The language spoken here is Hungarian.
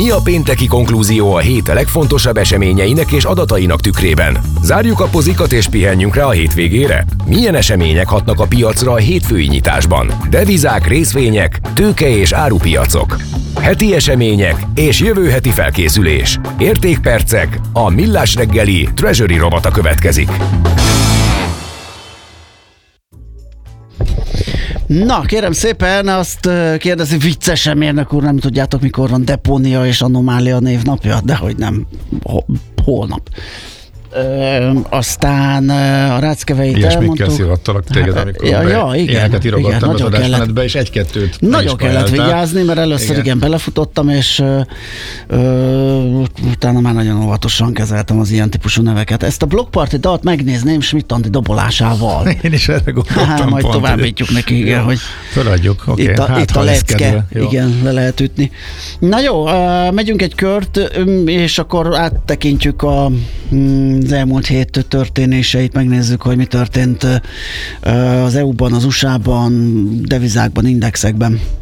Mi a pénteki konklúzió a hét legfontosabb eseményeinek és adatainak tükrében? Zárjuk a pozikat és pihenjünk rá a hétvégére? Milyen események hatnak a piacra a hétfői nyitásban? Devizák, részvények, tőke és árupiacok. Heti események és jövő heti felkészülés. Értékpercek, a Millás reggeli Treasury rovata következik. Na, kérem szépen, azt kérdezi viccesen, mérnök úr, nem tudjátok, mikor van Depónia és Anomália névnapja? Dehogy nem, holnap. Aztán a Ráckeveit ilyesmikkel elmondtuk. szivattalak téged, amikor igen, ilyeneket írogattam az nagyon adásmenetbe, és egy-kettőt nagyon kellett vigyázni, mert először igen belefutottam, és utána már nagyon óvatosan kezeltem az ilyen típusú neveket. Ezt a Blokkparti dalt megnézném Schmidt Andi dobolásával. Én is erre gondoltam. Majd továbbítjuk neki, igen, hogy feladjuk, oké. Itt a lecke, igen, le lehet ütni. Na jó, megyünk egy kört, és akkor áttekintjük az elmúlt hét történéseit, megnézzük, hogy mi történt az EU-ban, az USA-ban, devizákban, indexekben.